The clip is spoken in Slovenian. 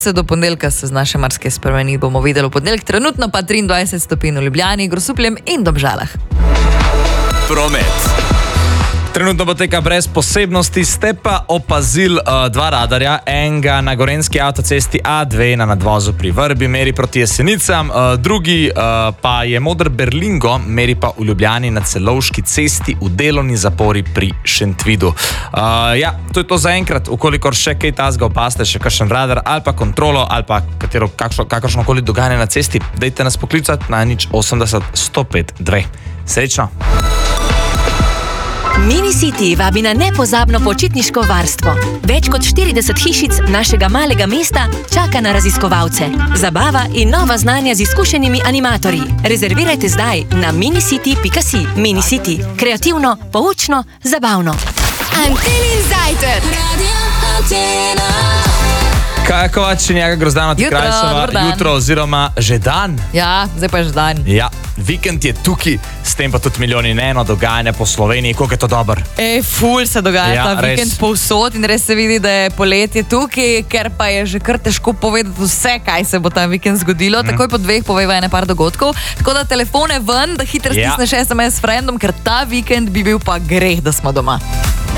Do ponedeljka se zna še marsikaj spremeniti, bomo videli v ponedeljek. Trenutno pa 23 stopinj v Ljubljani, Grosupljem in Domžalah. Promet. Trenutno poteka brez posebnosti, ste pa opazili dva radarja, enega na gorenjski avtocesti A2 na nadvozu pri Vrbi, meri proti Jesenicam, drugi pa je moder Berlingo, meri pa v Ljubljani na Celovški cesti v delovni zapori pri Šentvidu. Ja, to je to za enkrat, ukolikor še kaj tazga opazite, še kakšen radar ali pa kontrolo ali pa kakršnokoli dogajanje na cesti, dajte nas poklicati na 080 105 2. Srečno! Minicity vabi na nepozabno počitniško varstvo. Več kot 40 hišic našega malega mesta čaka na raziskovalce. Zabava in nova znanja z izkušenimi animatorji. Rezervirajte zdaj na minicity.si. Minicity. Kreativno, poučno, zabavno. Antenin zajtrk. Radio Antena. Kaja Kovač in Jaga Grozdano ti krajšava jutro oziroma že dan. Ja, zdaj pa je že dan. Ja, vikend je tukaj, s tem pa tudi milijoni in eno dogajanje po Sloveniji, koliko je to dober. Ful se dogaja Ja, ta vikend res. povsod in res se vidi, da je poletje tukaj, ker pa je že kar težko povedati vse, kaj se bo ta vikend zgodilo. Takoj po dveh poveva ene par dogodkov, tako da telefone ven, da hitro Ja. stisneš SMS friendom, ker ta vikend bi bil pa greh, da smo doma.